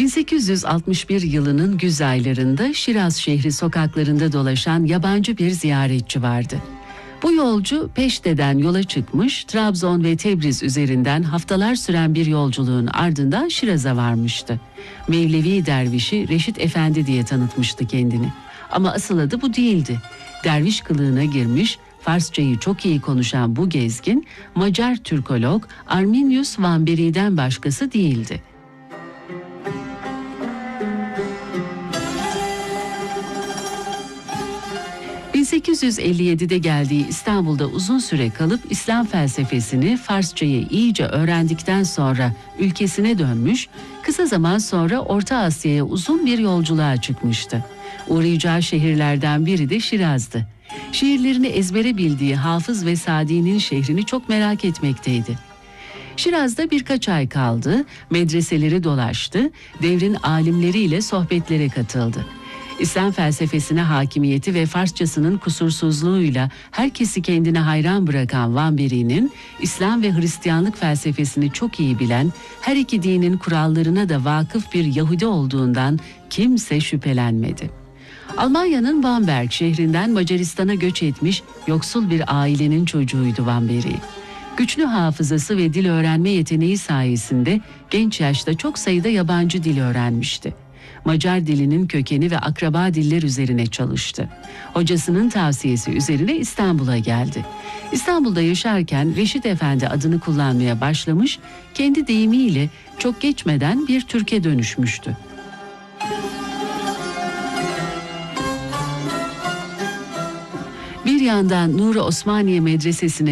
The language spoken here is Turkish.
1861 yılının güz aylarında Şiraz şehri sokaklarında dolaşan yabancı bir ziyaretçi vardı. Bu yolcu Peşte'den yola çıkmış, Trabzon ve Tebriz üzerinden haftalar süren bir yolculuğun ardından Şiraz'a varmıştı. Mevlevi dervişi Reşit Efendi diye tanıtmıştı kendini. Ama asıl adı bu değildi. Derviş kılığına girmiş, Farsçayı çok iyi konuşan bu gezgin, Macar Türkolog Arminius Vamberi'den başkası değildi. ...1857'de geldiği İstanbul'da uzun süre kalıp İslam felsefesini, Farsçayı iyice öğrendikten sonra ülkesine dönmüş, kısa zaman sonra Orta Asya'ya uzun bir yolculuğa çıkmıştı. Uğrayacağı şehirlerden biri de Şiraz'dı. Şiirlerini ezbere bildiği Hafız ve Sadi'nin şehrini çok merak etmekteydi. Şiraz'da birkaç ay kaldı, medreseleri dolaştı, devrin alimleriyle sohbetlere katıldı. İslam felsefesine hakimiyeti ve Farsçasının kusursuzluğuyla herkesi kendine hayran bırakan Vamberi'nin, İslam ve Hristiyanlık felsefesini çok iyi bilen, her iki dinin kurallarına da vakıf bir Yahudi olduğundan kimse şüphelenmedi. Almanya'nın Bamberg şehrinden Macaristan'a göç etmiş yoksul bir ailenin çocuğuydu Vamberi. Güçlü hafızası ve dil öğrenme yeteneği sayesinde genç yaşta çok sayıda yabancı dil öğrenmişti. Macar dilinin kökeni ve akraba diller üzerine çalıştı. Hocasının tavsiyesi üzerine İstanbul'a geldi. İstanbul'da yaşarken Reşit Efendi adını kullanmaya başlamış, kendi deyimiyle çok geçmeden bir Türk'e dönüşmüştü. Bir yandan Nuri Osmaniye Medresesi'ne